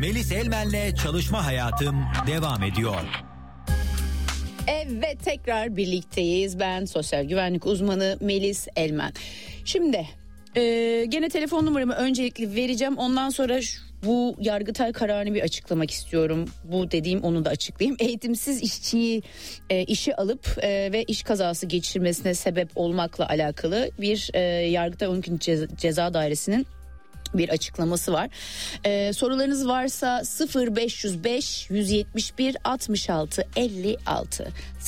Melis Elmen'le Çalışma Hayatım devam ediyor. Evet, tekrar birlikteyiz. Ben sosyal güvenlik uzmanı Melis Elmen. Şimdi gene telefon numaramı öncelikli vereceğim. Ondan sonra bu Yargıtay kararını bir açıklamak istiyorum. Bu dediğim, onu da açıklayayım. Eğitimsiz işçiyi işe alıp ve iş kazası geçirmesine sebep olmakla alakalı bir Yargıtay 12. Ceza Dairesi'nin bir açıklaması var. Sorularınız varsa 0505 171 66 56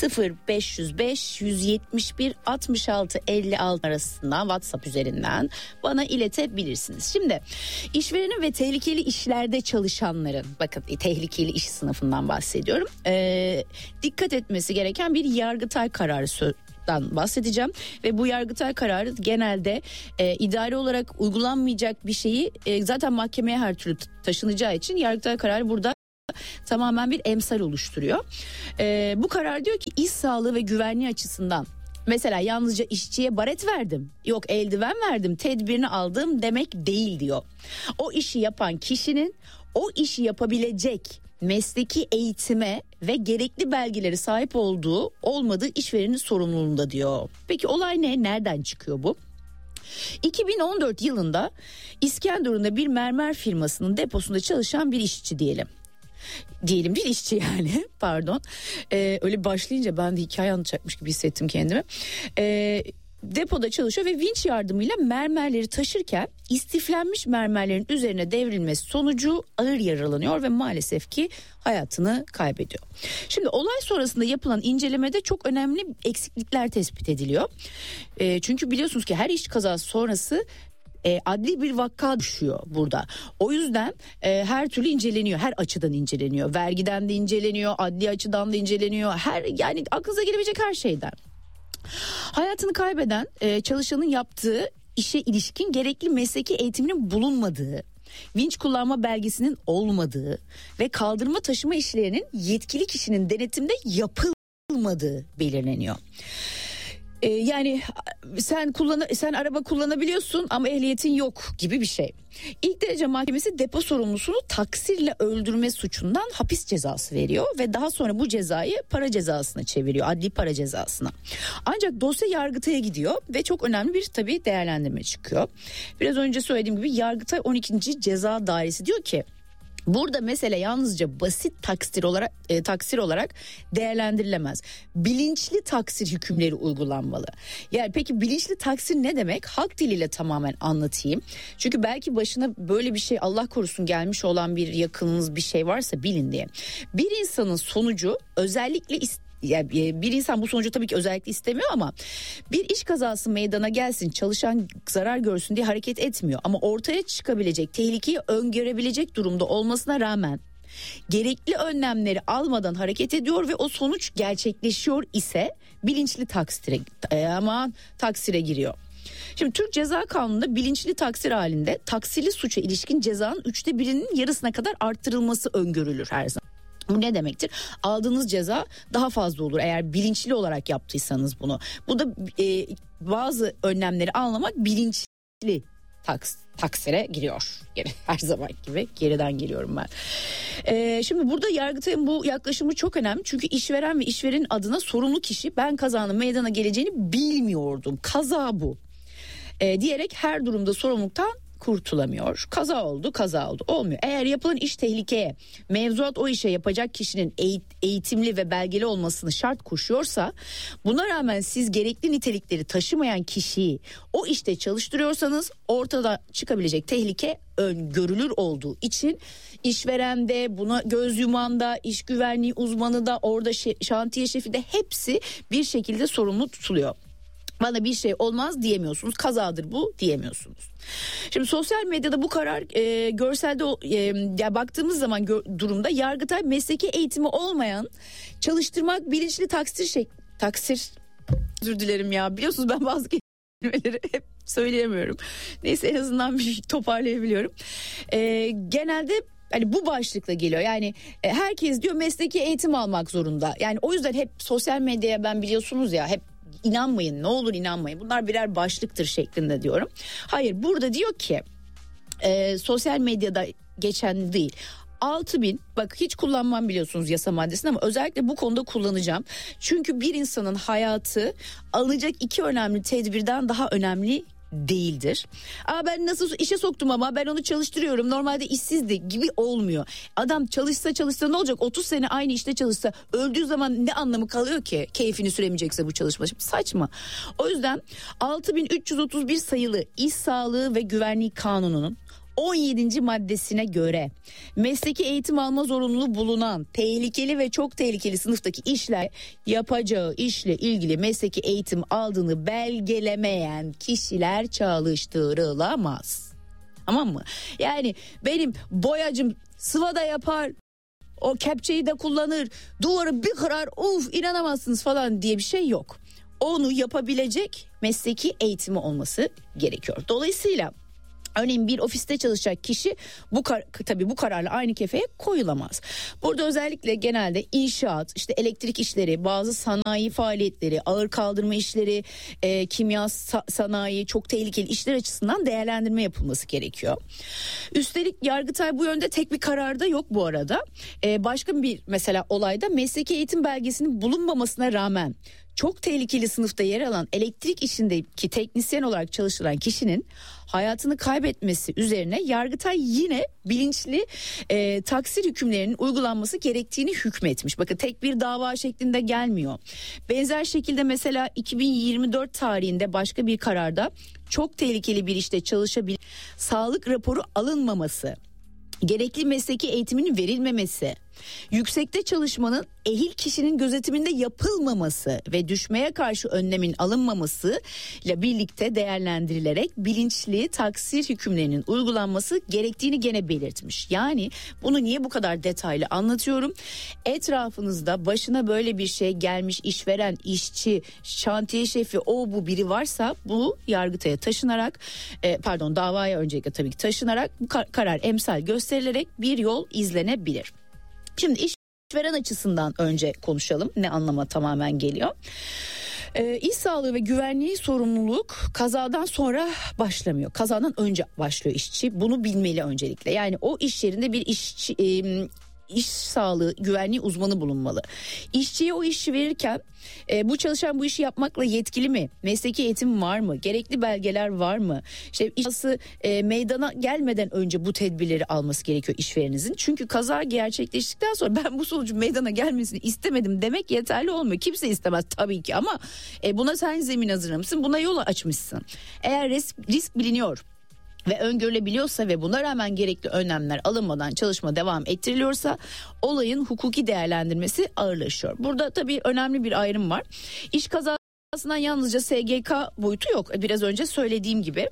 0505 171 66 56 arasından WhatsApp üzerinden bana iletebilirsiniz. Şimdi işverenin ve tehlikeli işlerde çalışanların, bakın tehlikeli iş sınıfından bahsediyorum, dikkat etmesi gereken bir Yargıtay kararı bahsedeceğim ve bu Yargıtay kararı genelde idari olarak uygulanmayacak bir şeyi zaten mahkemeye her türlü taşınacağı için Yargıtay kararı burada tamamen bir emsal oluşturuyor. Bu karar diyor ki iş sağlığı ve güvenliği açısından mesela yalnızca işçiye baret verdim, yok eldiven verdim, tedbirini aldım demek değil diyor. O işi yapan kişinin o işi yapabilecek mesleki eğitime ve gerekli belgeleri sahip olduğu olmadığı işverenin sorumluluğunda diyor. Peki olay ne? Nereden çıkıyor bu? 2014 yılında İskenderun'da bir mermer firmasının deposunda çalışan bir işçi diyelim. Diyelim bir işçi yani pardon. Öyle başlayınca ben de hikaye anlatacakmış gibi hissettim kendimi. Depoda çalışıyor ve vinç yardımıyla mermerleri taşırken istiflenmiş mermerlerin üzerine devrilmesi sonucu ağır yaralanıyor ve maalesef ki hayatını kaybediyor. Şimdi olay sonrasında yapılan incelemede çok önemli eksiklikler tespit ediliyor. Çünkü biliyorsunuz ki her iş kazası sonrası adli bir vaka düşüyor burada. O yüzden her türlü inceleniyor, her açıdan inceleniyor. Vergiden de inceleniyor, adli açıdan da inceleniyor. Yani aklınıza gelebilecek her şeyden. Hayatını kaybeden çalışanın yaptığı işe ilişkin gerekli mesleki eğitiminin bulunmadığı, vinç kullanma belgesinin olmadığı ve kaldırma taşıma işlerinin yetkili kişinin denetimde yapılmadığı belirleniyor. Yani sen araba kullanabiliyorsun ama ehliyetin yok gibi bir şey. İlk derece mahkemesi depo sorumlusunu taksirle öldürme suçundan hapis cezası veriyor ve daha sonra bu cezayı para cezasına çeviriyor, adli para cezasına. Ancak dosya Yargıtay'a gidiyor ve çok önemli bir tabii değerlendirme çıkıyor. Biraz önce söylediğim gibi Yargıtay 12. Ceza Dairesi diyor ki burada mesele yalnızca basit taksir olarak değerlendirilemez. Bilinçli taksir hükümleri uygulanmalı. Yani peki bilinçli taksir ne demek? Halk diliyle tamamen anlatayım. Çünkü belki başına böyle bir şey, Allah korusun, gelmiş olan bir yakınınız bir şey varsa bilin diye. Bir insanın sonucu özellikle yani bir insan bu sonucu tabii ki özellikle istemiyor ama bir iş kazası meydana gelsin, çalışan zarar görsün diye hareket etmiyor. Ama ortaya çıkabilecek tehlikeyi öngörebilecek durumda olmasına rağmen gerekli önlemleri almadan hareket ediyor ve o sonuç gerçekleşiyor ise bilinçli taksire giriyor. Şimdi Türk Ceza Kanunu'nda bilinçli taksir halinde taksirli suça ilişkin cezanın 1/3'ünün yarısına kadar arttırılması öngörülür her zaman. Bu ne demektir? Aldığınız ceza daha fazla olur eğer bilinçli olarak yaptıysanız bunu. Bu da bazı önlemleri anlamak bilinçli taksire giriyor. Her zaman gibi geriden geliyorum ben. Şimdi burada Yargıtay'ın bu yaklaşımı çok önemli. Çünkü işveren ve işverenin adına sorumlu kişi ben kazanın meydana geleceğini bilmiyordum. Kaza bu. Diyerek her durumda sorumluluktan kurtulamıyor. Kaza oldu olmuyor. Eğer yapılan iş tehlikeye, mevzuat o işe yapacak kişinin eğitimli ve belgeli olmasını şart koşuyorsa, buna rağmen siz gerekli nitelikleri taşımayan kişiyi o işte çalıştırıyorsanız ortada çıkabilecek tehlike öngörülür olduğu için işveren de, buna göz yuman da, iş güvenliği uzmanı da, orada şantiye şefi de hepsi bir şekilde sorumlu tutuluyor. Bana bir şey olmaz diyemiyorsunuz, kazadır bu diyemiyorsunuz. Şimdi sosyal medyada bu karar görselde ya baktığımız zaman durumda Yargıtay mesleki eğitimi olmayan çalıştırmak bilinçli taksir özür dilerim ya, biliyorsunuz ben bazı kelimeleri hep söyleyemiyorum. Neyse, en azından bir toparlayabiliyorum. Genelde hani bu başlıkla geliyor. Yani herkes diyor mesleki eğitim almak zorunda. Yani o yüzden hep sosyal medyaya ben biliyorsunuz ya hep inanmayın, ne olur inanmayın, bunlar birer başlıktır şeklinde diyorum. Hayır, burada diyor ki sosyal medyada geçen değil, 6.000, bak hiç kullanmam biliyorsunuz yasa maddesini ama özellikle bu konuda kullanacağım. Çünkü bir insanın hayatı alınacak 2 önemli tedbirden daha önemli değildir. Ben nasıl işe soktum ama ben onu çalıştırıyorum, normalde işsizdi gibi olmuyor. Adam çalışsa ne olacak, 30 sene aynı işte çalışsa öldüğü zaman ne anlamı kalıyor ki, keyfini süremeyecekse bu çalışma? Saçma. O yüzden 6331 sayılı İş Sağlığı ve Güvenliği Kanunu'nun 17. maddesine göre mesleki eğitim alma zorunluluğu bulunan tehlikeli ve çok tehlikeli sınıftaki işler, yapacağı işle ilgili mesleki eğitim aldığını belgelemeyen kişiler çalıştırılamaz. Tamam mı? Yani benim boyacım sıvada yapar, o kepçeyi de kullanır, duvarı bir kırar, inanamazsınız falan diye bir şey yok. Onu yapabilecek mesleki eğitimi olması gerekiyor. Dolayısıyla örneğin bir ofiste çalışacak kişi tabii bu kararla aynı kefeye koyulamaz. Burada özellikle genelde inşaat, işte elektrik işleri, bazı sanayi faaliyetleri, ağır kaldırma işleri, kimya sanayi, çok tehlikeli işler açısından değerlendirme yapılması gerekiyor. Üstelik Yargıtay bu yönde tek bir kararda yok bu arada. Başka bir mesela olayda mesleki eğitim belgesinin bulunmamasına rağmen çok tehlikeli sınıfta yer alan elektrik işindeki teknisyen olarak çalışılan kişinin hayatını kaybetmesi üzerine Yargıtay yine bilinçli taksir hükümlerinin uygulanması gerektiğini hükmetmiş. Bakın tek bir dava şeklinde gelmiyor. Benzer şekilde mesela 2024 tarihinde başka bir kararda çok tehlikeli bir işte çalışabilir, sağlık raporu alınmaması, gerekli mesleki eğitiminin verilmemesi, yüksekte çalışmanın ehil kişinin gözetiminde yapılmaması ve düşmeye karşı önlemin alınmaması ile birlikte değerlendirilerek bilinçli taksir hükümlerinin uygulanması gerektiğini gene belirtmiş. Yani bunu niye bu kadar detaylı anlatıyorum? Etrafınızda başına böyle bir şey gelmiş işveren, işçi, şantiye şefi, bu biri varsa bu Yargıtay'a taşınarak, davaya öncelikle tabii ki taşınarak bu karar emsal gösterilerek bir yol izlenebilir. Şimdi işveren açısından önce konuşalım. Ne anlama tamamen geliyor? İş sağlığı ve güvenliği sorumluluk kazadan sonra başlamıyor. Kazadan önce başlıyor işçi. Bunu bilmeli öncelikle. Yani o iş yerinde bir iş sağlığı güvenliği uzmanı bulunmalı. İşçiye o işi verirken bu çalışan bu işi yapmakla yetkili mi? Mesleki eğitim var mı? Gerekli belgeler var mı? İşte işçi meydana gelmeden önce bu tedbirleri alması gerekiyor işvereninizin. Çünkü kaza gerçekleştikten sonra ben bu sonucun meydana gelmesini istemedim demek yeterli olmuyor. Kimse istemez tabii ki ama buna sen zemin hazırlamışsın, buna yol açmışsın. Eğer risk biliniyor ve öngörülebiliyorsa ve buna rağmen gerekli önlemler alınmadan çalışma devam ettiriliyorsa olayın hukuki değerlendirmesi ağırlaşıyor. Burada tabii önemli bir ayrım var. İş kazasından yalnızca SGK boyutu yok. Biraz önce söylediğim gibi.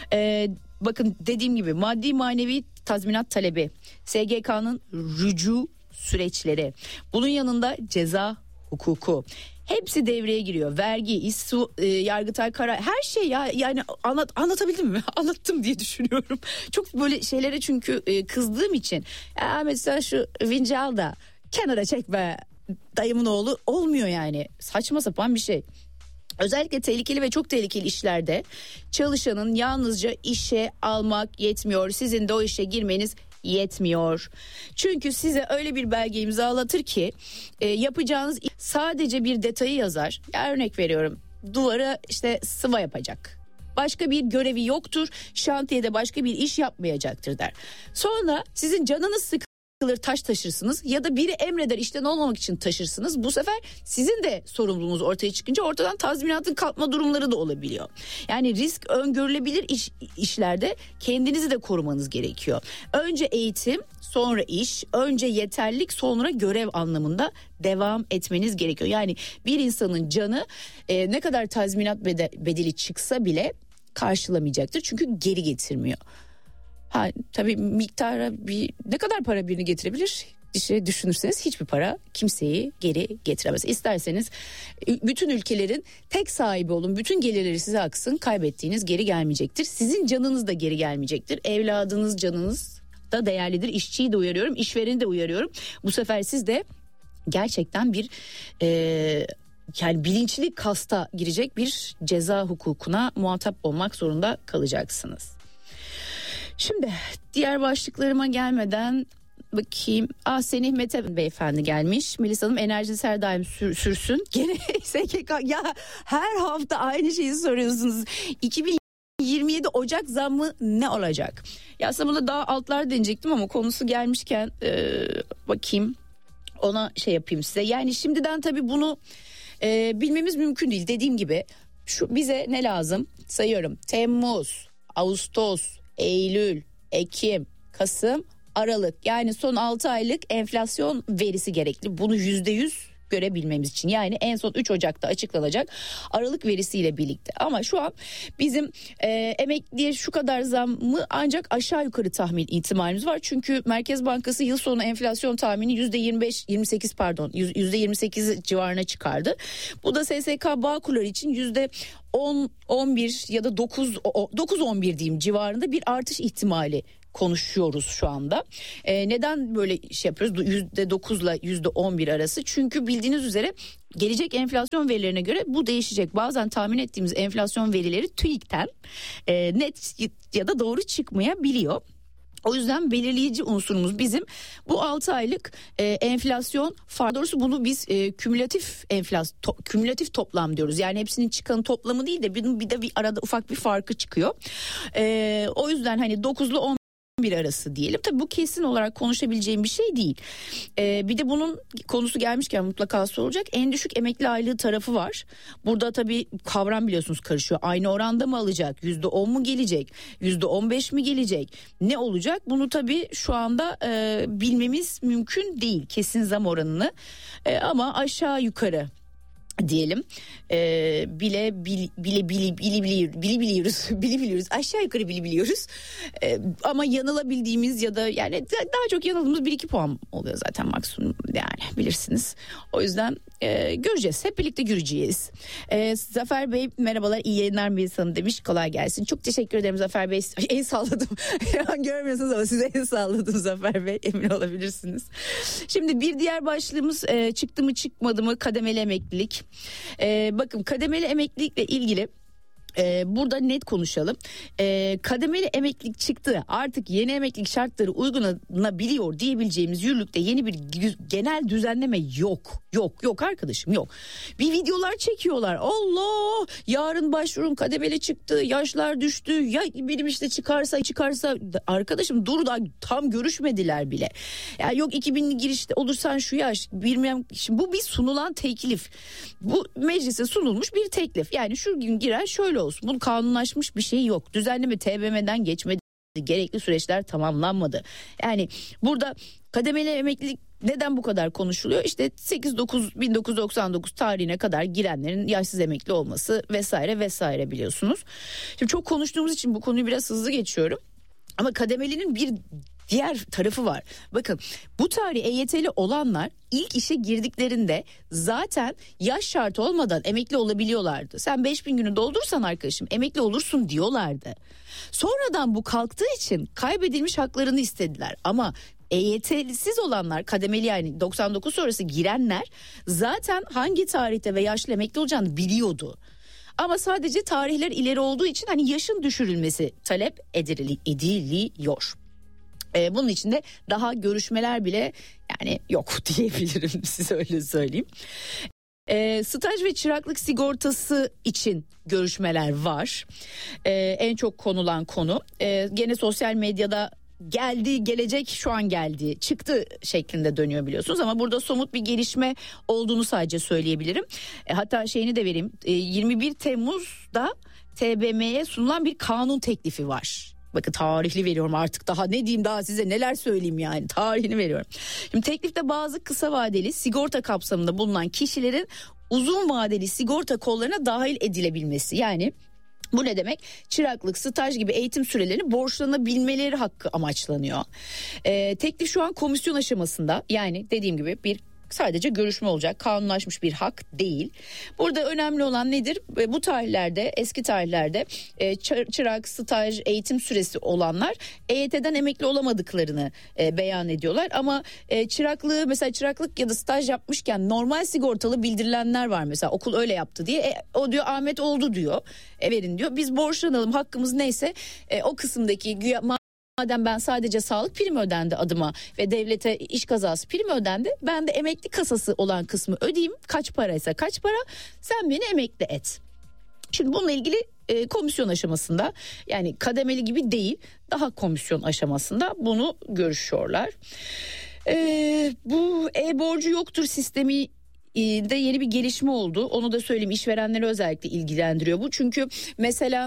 Bakın dediğim gibi maddi manevi tazminat talebi, SGK'nın rücu süreçleri, bunun yanında ceza hukuku, hepsi devreye giriyor. Vergi, Yargıtay karar, her şey ya, yani anlatabildim mi? Anlattım diye düşünüyorum. Çok böyle şeylere çünkü kızdığım için. Mesela şu vinci al da kenara çekme dayımın oğlu olmuyor yani. Saçma sapan bir şey. Özellikle tehlikeli ve çok tehlikeli işlerde çalışanın yalnızca işe almak yetmiyor. Sizin de o işe girmeniz yetmiyor. Çünkü size öyle bir belge imzalatır ki yapacağınız sadece bir detayı yazar. Ya örnek veriyorum, duvara işte sıva yapacak. Başka bir görevi yoktur. Şantiyede başka bir iş yapmayacaktır der. Sonra sizin canınız sıkılır, taş taşırsınız ya da biri emreder işten olmamak için taşırsınız. Bu sefer sizin de sorumluluğunuz ortaya çıkınca ortadan tazminatın kalkma durumları da olabiliyor. Yani risk öngörülebilir işlerde kendinizi de korumanız gerekiyor. Önce eğitim, sonra iş, önce yeterlilik, sonra görev anlamında devam etmeniz gerekiyor. Yani bir insanın canı ne kadar tazminat bedeli çıksa bile karşılamayacaktır. Çünkü geri getirmiyor. Tabii miktara ne kadar para birini getirebilir? İşte düşünürseniz hiçbir para kimseyi geri getiremez. İsterseniz bütün ülkelerin tek sahibi olun, bütün gelirleri size aksın, kaybettiğiniz geri gelmeyecektir. Sizin canınız da geri gelmeyecektir. Evladınız, canınız da değerlidir. İşçiyi de uyarıyorum, işvereni de uyarıyorum. Bu sefer siz de gerçekten bir yani bilinçli kasta girecek bir ceza hukukuna muhatap olmak zorunda kalacaksınız. Şimdi diğer başlıklarıma gelmeden bakayım. Semih Mete beyefendi gelmiş. Melis Hanım enerjisi her daim sürsün. Gene SGK ya, her hafta aynı şeyi soruyorsunuz. 2027 Ocak zammı ne olacak? Ya aslında buna daha altlar deneyecektim ama konusu gelmişken bakayım ona şey yapayım size. Yani şimdiden tabii bunu bilmemiz mümkün değil. Dediğim gibi şu bize ne lazım? Sayıyorum: Temmuz, Ağustos, Eylül, Ekim, Kasım, Aralık. Yani son 6 aylık enflasyon verisi gerekli. Bunu %100 görebilmemiz için. Yani en son 3 Ocak'ta açıklanacak Aralık verisiyle birlikte. Ama şu an bizim emekliye şu kadar zammı ancak aşağı yukarı tahmin ihtimalimiz var. Çünkü Merkez Bankası yıl sonu enflasyon tahmini %28 civarına çıkardı. Bu da SSK Bağkurları için %10-11 ya da 9-11 diyeyim civarında bir artış ihtimali konuşuyoruz şu anda. Neden böyle şey yapıyoruz? %9 ile %11 arası. Çünkü bildiğiniz üzere gelecek enflasyon verilerine göre bu değişecek. Bazen tahmin ettiğimiz enflasyon verileri TÜİK'ten net ya da doğru çıkmayabiliyor. O yüzden belirleyici unsurumuz bizim bu 6 aylık enflasyon, doğrusu bunu biz kümülatif toplam diyoruz. Yani hepsinin çıkanı toplamı değil de bir de bir arada ufak bir farkı çıkıyor. O yüzden hani 9 ile 11 arası diyelim. Tabii bu kesin olarak konuşabileceğim bir şey değil. Bir de bunun konusu gelmişken mutlaka sorulacak. En düşük emekli aylığı tarafı var. Burada tabii kavram biliyorsunuz karışıyor. Aynı oranda mı alacak? %10 mu gelecek? %15 mi gelecek? Ne olacak? Bunu tabii şu anda bilmemiz mümkün değil. Kesin zam oranını. Ama aşağı yukarı diyelim biliyoruz aşağı yukarı biliyoruz ama yanılabildiğimiz ya da yani daha çok yanıldığımız 1-2 puan oluyor zaten maksimum, yani bilirsiniz. O yüzden göreceğiz, hep birlikte göreceğiz. Zafer Bey merhabalar, iyi yayınlar Melis Hanım demiş, kolay gelsin. Çok teşekkür ederim Zafer Bey. El salladım görmüyorsunuz ama size el salladım Zafer Bey, emin olabilirsiniz. Şimdi bir diğer başlığımız çıktı mı çıkmadı mı kademeli emeklilik. Bakın kademeli emeklilikle ilgili burada net konuşalım. Kademeli emeklilik çıktı, artık yeni emeklilik şartları uygulanabiliyor diyebileceğimiz yürürlükte yeni bir genel düzenleme yok arkadaşım, yok. Bir videolar çekiyorlar, Allah yarın başvurun kademeli çıktı, yaşlar düştü, ya benim işte çıkarsa arkadaşım dur, da tam görüşmediler bile. Ya yok 2000'li girişte olursan şu yaş bilmem. Şimdi bu bir sunulan teklif, bu meclise sunulmuş bir teklif. Yani şu gün giren şöyle olsun, bunun kanunlaşmış bir şey yok, düzenleme TBMM'den geçmedi, gerekli süreçler tamamlanmadı. Yani burada kademeli emeklilik neden bu kadar konuşuluyor? İşte 8-9-1999 tarihine kadar girenlerin yaşsız emekli olması vesaire biliyorsunuz. Şimdi çok konuştuğumuz için bu konuyu biraz hızlı geçiyorum. Ama kademelinin bir diğer tarafı var. Bakın bu tarih EYT'li olanlar ilk işe girdiklerinde zaten yaş şartı olmadan emekli olabiliyorlardı. Sen 5000 günü doldursan arkadaşım emekli olursun diyorlardı. Sonradan bu kalktığı için kaybedilmiş haklarını istediler. Ama EYT'lisiz olanlar, kademeli yani 99 sonrası girenler zaten hangi tarihte ve yaşlı emekli olacağını biliyordu. Ama sadece tarihler ileri olduğu için hani yaşın düşürülmesi talep ediliyor. Bunun için de daha görüşmeler bile yani yok diyebilirim, size öyle söyleyeyim. Staj ve çıraklık sigortası için görüşmeler var. En çok konulan konu. Gene sosyal medyada geldi, gelecek, şu an geldi, çıktı şeklinde dönüyor biliyorsunuz, ama burada somut bir gelişme olduğunu sadece söyleyebilirim. Hatta şeyini de vereyim. 21 Temmuz'da TBMM'ye sunulan bir kanun teklifi var. Bakın tarihli veriyorum artık, daha ne diyeyim, daha size neler söyleyeyim, yani tarihini veriyorum. Şimdi teklifte bazı kısa vadeli sigorta kapsamında bulunan kişilerin uzun vadeli sigorta kollarına dahil edilebilmesi. Yani bu ne demek? Çıraklık, staj gibi eğitim sürelerini borçlanabilmeleri hakkı amaçlanıyor. Teklif şu an komisyon aşamasında, yani dediğim gibi bir sadece görüşme olacak, kanunlaşmış bir hak değil. Burada önemli olan nedir? Bu tarihlerde, eski tarihlerde çırak, staj, eğitim süresi olanlar EYT'den emekli olamadıklarını beyan ediyorlar. Ama çıraklığı, mesela çıraklık ya da staj yapmışken normal sigortalı bildirilenler var, mesela okul öyle yaptı diye. O diyor Ahmet oldu diyor, verin diyor, biz borçlanalım, hakkımız neyse o kısımdaki güya Madem ben sadece sağlık primi ödendi adıma ve devlete iş kazası primi ödendi, ben de emekli kasası olan kısmı ödeyeyim. Kaç paraysa kaç para, sen beni emekli et. Şimdi bununla ilgili komisyon aşamasında, yani kademeli gibi değil, daha komisyon aşamasında bunu görüşüyorlar. Bu e-borcu yoktur sistemi de yeni bir gelişme oldu. Onu da söyleyeyim, işverenleri özellikle ilgilendiriyor bu. Çünkü mesela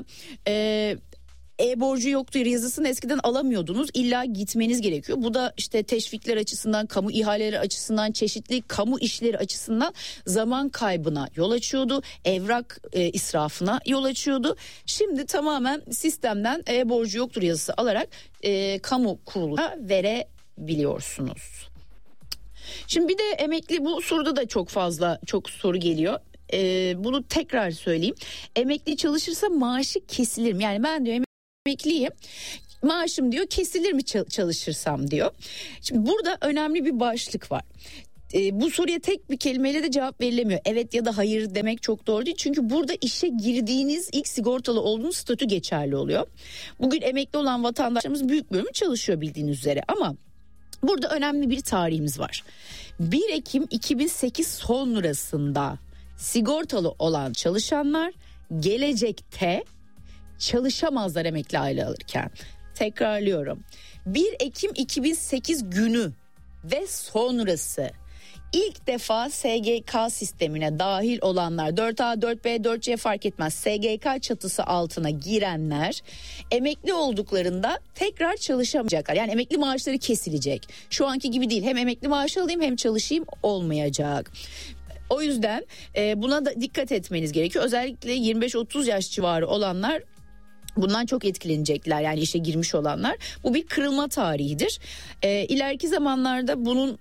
e-borcu yoktur yazısını eskiden alamıyordunuz. İlla gitmeniz gerekiyor. Bu da işte teşvikler açısından, kamu ihaleleri açısından, çeşitli kamu işleri açısından zaman kaybına yol açıyordu. Evrak israfına yol açıyordu. Şimdi tamamen sistemden e-borcu yoktur yazısı alarak kamu kuruluna verebiliyorsunuz. Şimdi bir de emekli, bu soruda da çok soru geliyor. Bunu tekrar söyleyeyim. Emekli çalışırsa maaşı kesilir mi? Yani ben diyor emekliyim, maaşım diyor kesilir mi çalışırsam diyor. Şimdi burada önemli bir başlık var. Bu soruya tek bir kelimeyle de cevap verilemiyor. Evet ya da hayır demek çok doğru değil. Çünkü burada işe girdiğiniz ilk sigortalı olduğunuz statü geçerli oluyor. Bugün emekli olan vatandaşlarımız büyük bölümü çalışıyor bildiğiniz üzere, ama burada önemli bir tarihimiz var. 1 Ekim 2008 sonrasında sigortalı olan çalışanlar gelecekte çalışamazlar emekli aylığı alırken. Tekrarlıyorum. 1 Ekim 2008 günü ve sonrası ilk defa SGK sistemine dahil olanlar, 4A, 4B, 4C fark etmez, SGK çatısı altına girenler emekli olduklarında tekrar çalışamayacaklar. Yani emekli maaşları kesilecek. Şu anki gibi değil, hem emekli maaşı alayım hem çalışayım olmayacak. O yüzden buna da dikkat etmeniz gerekiyor. Özellikle 25-30 yaş civarı olanlar bundan çok etkilenecekler, yani işe girmiş olanlar. Bu bir kırılma tarihidir. İleriki zamanlarda bunun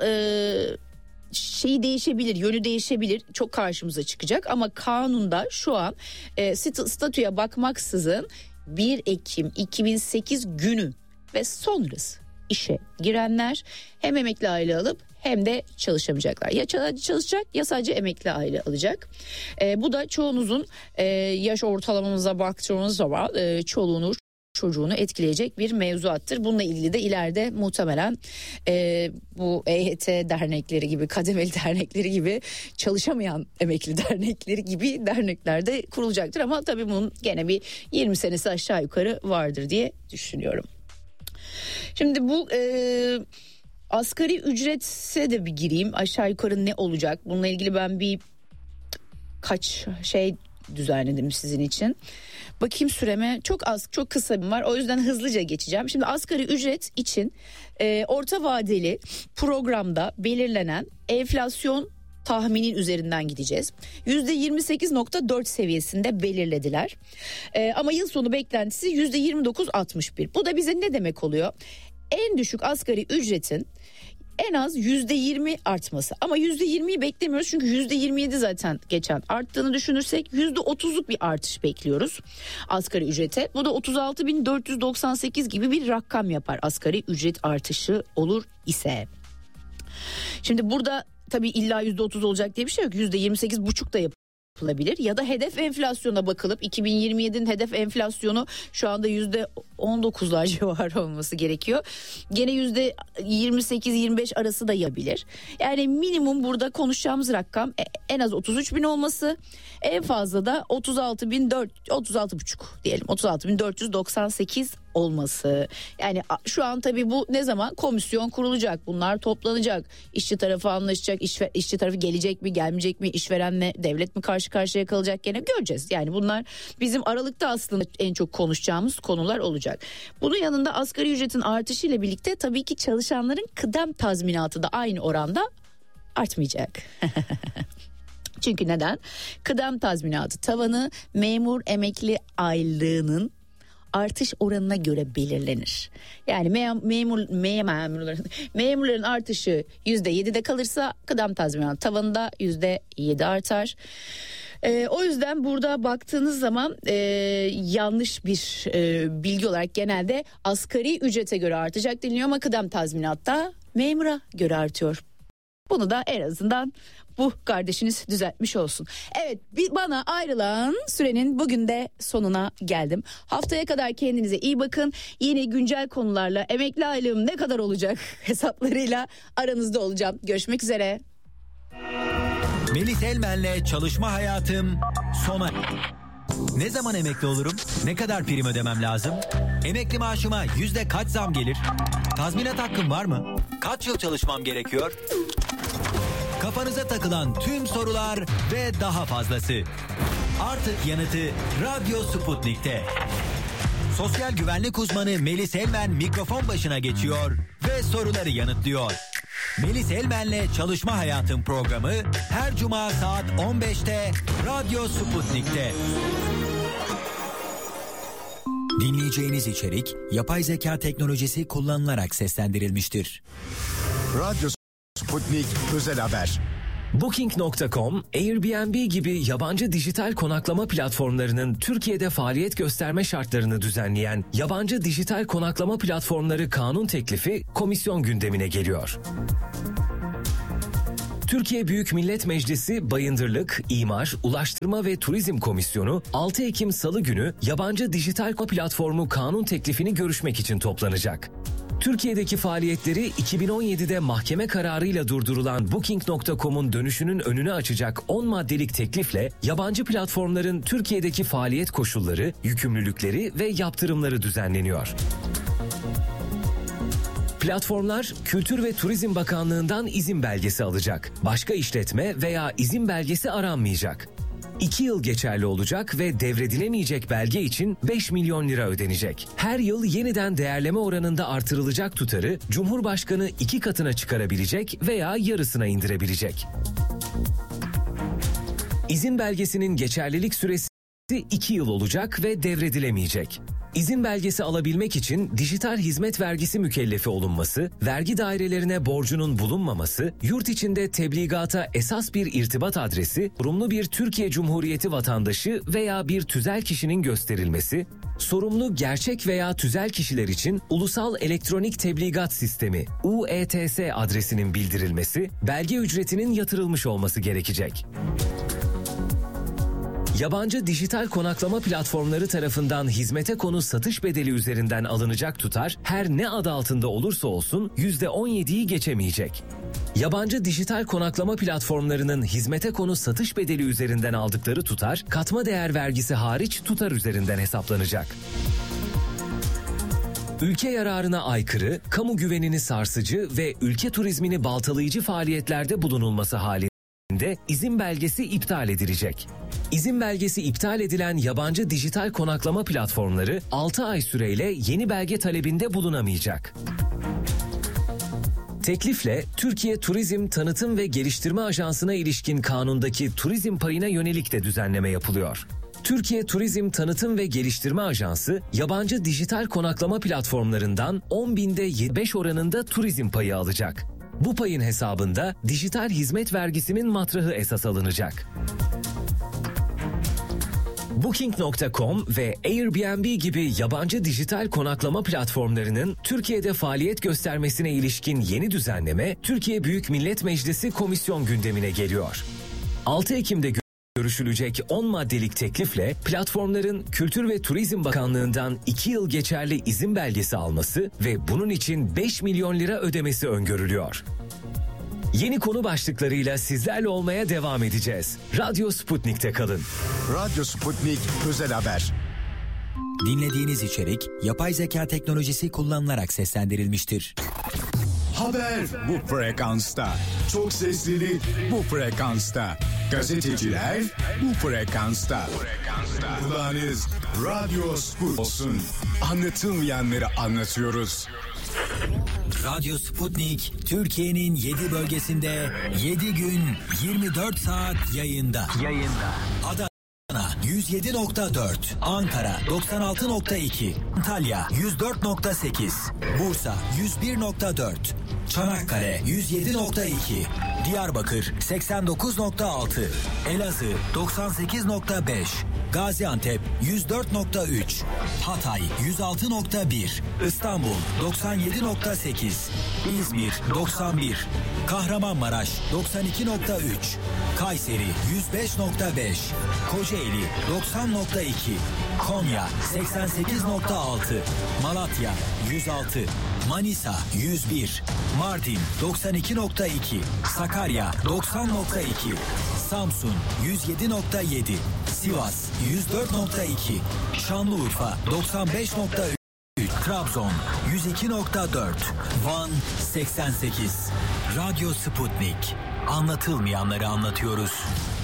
şeyi değişebilir, yönü değişebilir, çok karşımıza çıkacak. Ama kanunda şu an statüye bakmaksızın 1 Ekim 2008 günü ve sonrası işe girenler hem emekli aylığı alıp hem de çalışamayacaklar. Ya çalışacak ya sadece emekli aylığı alacak. Bu da çoğunuzun yaş ortalamamıza baktığımız zaman çoluğunu çocuğunu etkileyecek bir mevzuattır. Bununla ilgili de ileride muhtemelen bu EYT dernekleri gibi, kademeli dernekleri gibi, çalışamayan emekli dernekleri gibi dernekler de kurulacaktır. Ama tabii bunun gene bir 20 senesi aşağı yukarı vardır diye düşünüyorum. Şimdi bu asgari ücretse de bir gireyim, aşağı yukarı ne olacak? Bununla ilgili ben kaç şey düzenledim sizin için. Bakayım süreme, çok kısa bir var, o yüzden hızlıca geçeceğim. Şimdi asgari ücret için orta vadeli programda belirlenen enflasyon tahminin üzerinden gideceğiz. %28.4 seviyesinde belirlediler. Ama yıl sonu beklentisi %29.61. Bu da bize ne demek oluyor? En düşük asgari ücretin en az %20 artması. Ama %20'yi beklemiyoruz çünkü %27 zaten geçen arttığını düşünürsek %30'luk bir artış bekliyoruz asgari ücrete. Bu da 36.498 gibi bir rakam yapar asgari ücret artışı olur ise. Şimdi burada tabii illa %30 olacak diye bir şey yok. %28,5 da yapılabilir. Ya da hedef enflasyona bakılıp 2027'nin hedef enflasyonu şu anda %19'lar civarı olması gerekiyor. Gene %28-25 arası da yapabilir. Yani minimum burada konuşacağımız rakam en az 33.000 olması, en fazla da 36.5 diyelim, 36.498 olması. Yani şu an tabii bu ne zaman? Komisyon kurulacak, bunlar toplanacak, işçi tarafı anlaşacak, işçi tarafı gelecek mi gelmeyecek mi, işverenle devlet mi karşı karşıya kalacak, gene göreceğiz. Yani bunlar bizim Aralık'ta aslında en çok konuşacağımız konular olacak. Bunun yanında asgari ücretin artışıyla birlikte tabii ki çalışanların kıdem tazminatı da aynı oranda artmayacak. Çünkü neden? Kıdem tazminatı tavanı memur emekli aylığının artış oranına göre belirlenir. Yani memurların artışı %7'de kalırsa kıdem tazminatı tavanında %7 artar. O yüzden burada baktığınız zaman yanlış bir bilgi olarak genelde asgari ücrete göre artacak deniliyor ama kıdem tazminatta memura göre artıyor. Bunu da en azından bu kardeşiniz düzeltmiş olsun. Evet, bana ayrılan sürenin bugün de sonuna geldim. Haftaya kadar kendinize iyi bakın. Yeni güncel konularla emekli aylığım ne kadar olacak hesaplarıyla aranızda olacağım. Görüşmek üzere. Melis Elmen'le çalışma hayatım sona. Ne zaman emekli olurum? Ne kadar prim ödemem lazım? Emekli maaşıma kaç zam gelir? Tazminat hakkım var mı? Kaç yıl çalışmam gerekiyor? Kafanıza takılan tüm sorular ve daha fazlası. Artık yanıtı Radyo Sputnik'te. Sosyal güvenlik uzmanı Melis Elmen mikrofon başına geçiyor ve soruları yanıtlıyor. Melis Elmen'le Çalışma Hayatım programı her cuma saat 15'te Radyo Sputnik'te. Dinleyeceğiniz içerik yapay zeka teknolojisi kullanılarak seslendirilmiştir. Radyo Sputnik özel haber. Booking.com, Airbnb gibi yabancı dijital konaklama platformlarının Türkiye'de faaliyet gösterme şartlarını düzenleyen yabancı dijital konaklama platformları kanun teklifi komisyon gündemine geliyor. Türkiye Büyük Millet Meclisi Bayındırlık, İmar, Ulaştırma ve Turizm Komisyonu 6 Ekim Salı günü yabancı dijital platformu kanun teklifini görüşmek için toplanacak. Türkiye'deki faaliyetleri 2017'de mahkeme kararıyla durdurulan Booking.com'un dönüşünün önünü açacak 10 maddelik teklifle yabancı platformların Türkiye'deki faaliyet koşulları, yükümlülükleri ve yaptırımları düzenleniyor. Platformlar Kültür ve Turizm Bakanlığı'ndan izin belgesi alacak. Başka işletme veya izin belgesi aranmayacak. 2 yıl geçerli olacak ve devredilemeyecek belge için 5 milyon lira ödenecek. Her yıl yeniden değerleme oranında artırılacak tutarı Cumhurbaşkanı 2 katına çıkarabilecek veya yarısına indirebilecek. İzin belgesinin geçerlilik süresi 2 yıl olacak ve devredilemeyecek. İzin belgesi alabilmek için dijital hizmet vergisi mükellefi olunması, vergi dairelerine borcunun bulunmaması, yurt içinde tebligata esas bir irtibat adresi, sorumlu bir Türkiye Cumhuriyeti vatandaşı veya bir tüzel kişinin gösterilmesi, sorumlu gerçek veya tüzel kişiler için Ulusal Elektronik Tebligat Sistemi UETS adresinin bildirilmesi, belge ücretinin yatırılmış olması gerekecek. Yabancı dijital konaklama platformları tarafından hizmete konu satış bedeli üzerinden alınacak tutar her ne adı altında olursa olsun %17'yi geçemeyecek. Yabancı dijital konaklama platformlarının hizmete konu satış bedeli üzerinden aldıkları tutar, katma değer vergisi hariç tutar üzerinden hesaplanacak. Ülke yararına aykırı, kamu güvenini sarsıcı ve ülke turizmini baltalayıcı faaliyetlerde bulunulması halinde izin belgesi iptal edilecek. İzin belgesi iptal edilen yabancı dijital konaklama platformları 6 ay süreyle yeni belge talebinde bulunamayacak. Teklifle Türkiye Turizm Tanıtım ve Geliştirme Ajansı'na ilişkin kanundaki turizm payına yönelik de düzenleme yapılıyor. Türkiye Turizm Tanıtım ve Geliştirme Ajansı, yabancı dijital konaklama platformlarından 10.000'de 5 oranında turizm payı alacak. Bu payın hesabında dijital hizmet vergisinin matrahı esas alınacak. Booking.com ve Airbnb gibi yabancı dijital konaklama platformlarının Türkiye'de faaliyet göstermesine ilişkin yeni düzenleme, Türkiye Büyük Millet Meclisi komisyon gündemine geliyor. 6 Ekim'de görüşülecek 10 maddelik teklifle platformların Kültür ve Turizm Bakanlığı'ndan 2 yıl geçerli izin belgesi alması ve bunun için 5 milyon lira ödemesi öngörülüyor. Yeni konu başlıklarıyla sizlerle olmaya devam edeceğiz. Radyo Sputnik'te kalın. Radyo Sputnik özel haber. Dinlediğiniz içerik yapay zeka teknolojisi kullanılarak seslendirilmiştir. Haber bu frekansta. Çok seslilik bu frekansta. Gazeteciler bu frekansta. Kulağınız Radyo Sputnik olsun. Anlatılmayanları anlatıyoruz. Radyo Sputnik, Türkiye'nin 7 bölgesinde 7 gün 24 saat yayında. Adana 107.4, Ankara 96.2, Antalya 104.8, Bursa 101.4, Çanakkale 107.2, Diyarbakır 89.6, Elazığ 98.5, Gaziantep 104.3, Hatay 106.1, İstanbul 97.8, İzmir 91, Kahramanmaraş 92.3, Kayseri 105.5, Kocaeli 90.2, Konya 88.6, Malatya 106, Manisa 101, Mardin 92.2, Sakarya 90.2, Samsun 107.7, Sivas 104.2, Şanlıurfa 95.3, Trabzon 102.4, Van 88. Radyo Sputnik. Anlatılmayanları anlatıyoruz.